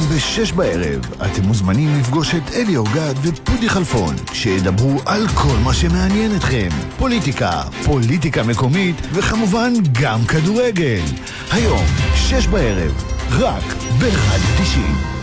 ב-6 בערב אתם מוזמנים לפגוש את אלי אורגד ופודי חלפון שידברו על כל מה שמעניין אתכם. פוליטיקה, פוליטיקה מקומית וכמובן גם כדורגל. היום, 6 בערב, רק ברדיו 90.